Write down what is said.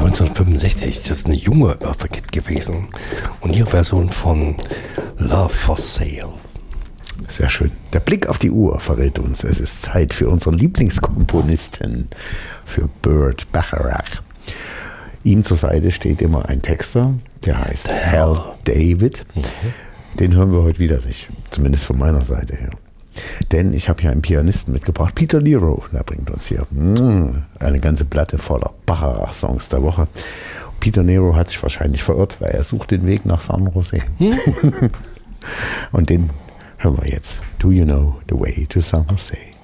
1965, das ist eine junge Eartha Kitt gewesen. Und ihre Version von Love for Sale. Sehr schön. Der Blick auf die Uhr verrät uns, es ist Zeit für unseren Lieblingskomponisten, für Burt Bacharach. Ihm zur Seite steht immer ein Texter, der heißt Hal David. Den hören wir heute wieder nicht, zumindest von meiner Seite her. Denn ich habe hier einen Pianisten mitgebracht, Peter Nero, der bringt uns hier eine ganze Platte voller Bacharach-Songs der Woche. Peter Nero hat sich wahrscheinlich verirrt, weil er sucht den Weg nach San Jose. Und den hören wir jetzt. Do you know the way to San Jose?